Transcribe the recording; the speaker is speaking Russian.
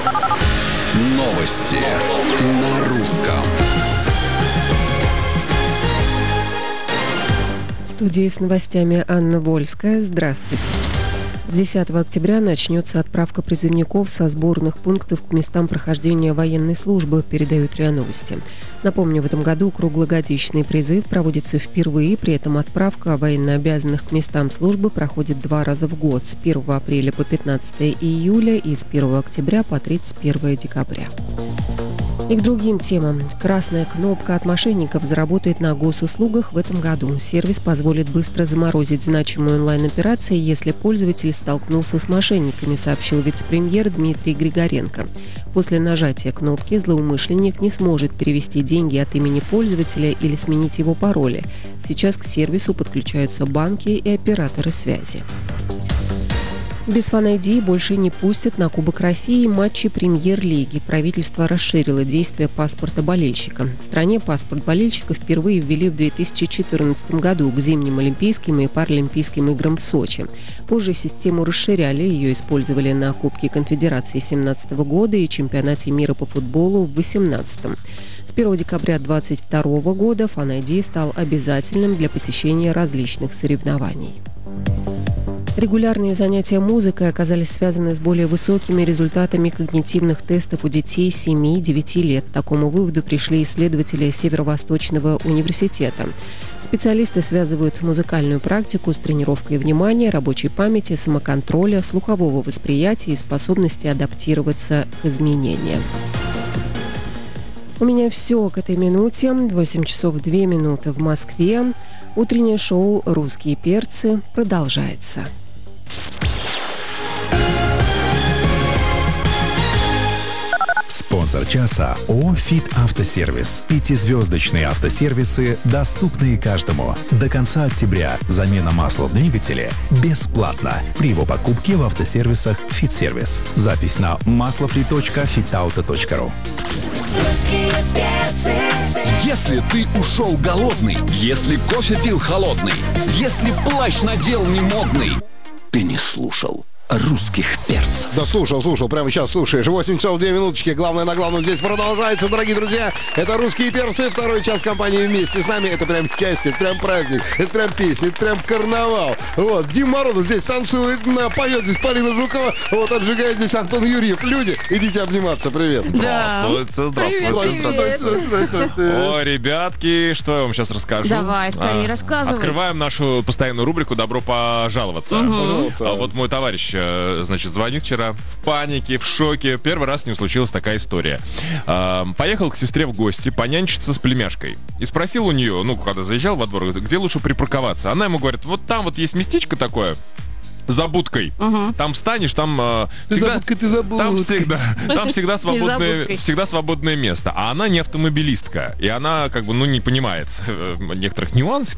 Новости на русском. В студии с новостями Анна Вольская. Здравствуйте. С 10 октября начнется отправка призывников со сборных пунктов к местам прохождения военной службы, передают РИА Новости. Напомню, в этом году круглогодичный призыв проводится впервые, при этом отправка военнообязанных к местам службы проходит 2 раза в год, с 1 апреля по 15 июля и с 1 октября по 31 декабря. И к другим темам. Красная кнопка от мошенников заработает на госуслугах в этом году. Сервис позволит быстро заморозить значимые онлайн-операции, если пользователь столкнулся с мошенниками, сообщил вице-премьер Дмитрий Григоренко. После нажатия кнопки злоумышленник не сможет перевести деньги от имени пользователя или сменить его пароли. Сейчас к сервису подключаются банки и операторы связи. Без Fan ID больше не пустят на Кубок России матчи Премьер-лиги. Правительство расширило действие паспорта болельщика. В стране паспорт болельщика впервые ввели в 2014 году к зимним Олимпийским и Паралимпийским играм в Сочи. Позже систему расширяли, ее использовали на Кубке Конфедерации 2017 года и Чемпионате мира по футболу в 2018. С 1 декабря 2022 года Fan ID стал обязательным для посещения различных соревнований. Регулярные занятия музыкой оказались связаны с более высокими результатами когнитивных тестов у детей 7-9 лет. К такому выводу пришли исследователи Северо-Восточного университета. Специалисты связывают музыкальную практику с тренировкой внимания, рабочей памяти, самоконтроля, слухового восприятия и способности адаптироваться к изменениям. У меня все к этой минуте. 8 часов 2 минуты в Москве. Утреннее шоу «Русские перцы» продолжается. Спонсор часа ООО «ФИТ Автосервис». 5-звездочные автосервисы, доступные каждому. До конца октября замена масла в двигателе бесплатна при его покупке в автосервисах «ФИТ Сервис». Запись на maslofree.fitauto.ru. Если ты ушел голодный, если кофе пил холодный, если плащ надел немодный, ты не слушал русских перцев. Да слушал, прямо сейчас слушаешь. 8 часов 2 минуточки. Главное на главном здесь продолжается, дорогие друзья. Это «Русские перцы», второй час компании «Вместе с нами». Это прям счастье, это прям праздник, это прям песня, это прям карнавал. Вот, Дим Морозов здесь танцует, поет здесь Полина Жукова, вот отжигает здесь Антон Юрьев. Люди, идите обниматься, привет. Здравствуйте. О, ребятки, что я вам сейчас расскажу? Давай, скорее рассказывай. Открываем нашу постоянную рубрику «Добро пожаловаться». А вот мой товарищ, значит, звонит вчера в панике, в шоке. Первый раз с ним случилась такая история. Поехал к сестре в гости понянчиться с племяшкой. И спросил у нее, когда заезжал во двор, где лучше припарковаться. Она ему говорит, вот там вот есть местечко такое, за будкой. Там встанешь, там всегда свободное место. А она не автомобилистка. И она не понимает некоторых нюансов